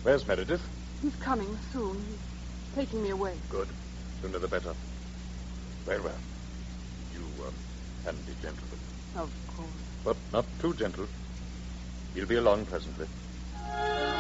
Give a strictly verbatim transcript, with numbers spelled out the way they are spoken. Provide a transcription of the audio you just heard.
Where's Meredith? He's coming soon. He's taking me away. Good. Sooner the better. Very well. You, um, can be gentle with him. Of course. But not too gentle. He'll be along presently.